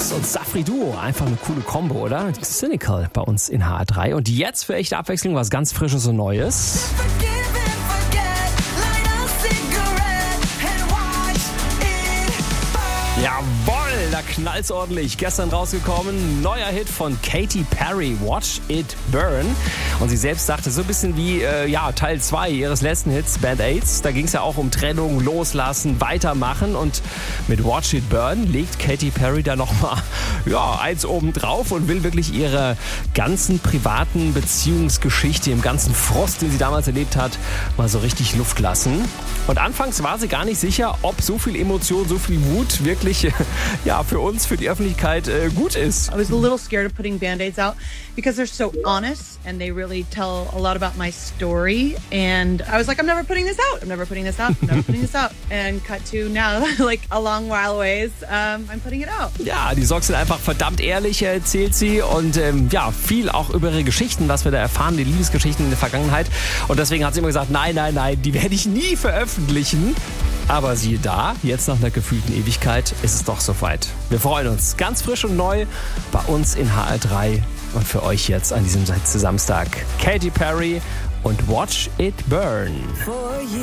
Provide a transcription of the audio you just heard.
Fox und Safri Duo, einfach eine coole Kombo, oder? Cynical bei uns in HR3. Und jetzt für echte Abwechslung was ganz Frisches und Neues. Jawohl, da knallt's ordentlich. Gestern rausgekommen, neuer Hit von Katy Perry, Watch It Burn. Und sie selbst sagte, so ein bisschen wie Teil 2 ihres letzten Hits, Band-Aids. Da ging es ja auch um Trennung, Loslassen, Weitermachen. Und mit Watch It Burn legt Katy Perry da nochmal eins oben drauf und will wirklich ihre ganzen privaten Beziehungsgeschichte, im ganzen Frust, den sie damals erlebt hat, mal so richtig Luft lassen. Und anfangs war sie gar nicht sicher, ob so viel Emotion, so viel Wut wirklich für uns, für die Öffentlichkeit gut ist. I was a little scared of putting Band-Aids out because they're so honest and they really tell a lot about my story. And I was like, I'm never putting this out. I'm never putting this out. I'm never putting this out. And cut to now, like a long while away, I'm putting it out. Ja, die Songs sind einfach verdammt ehrlich, erzählt sie. Und viel auch über ihre Geschichten, was wir da erfahren, die Liebesgeschichten in der Vergangenheit. Und deswegen hat sie immer gesagt, nein, die werde ich nie veröffentlichen. Aber siehe da, jetzt nach einer gefühlten Ewigkeit ist es doch soweit. Wir freuen uns. Ganz frisch und neu bei uns in HR3 und für euch jetzt an diesem Samstag Katy Perry und Watch It Burn.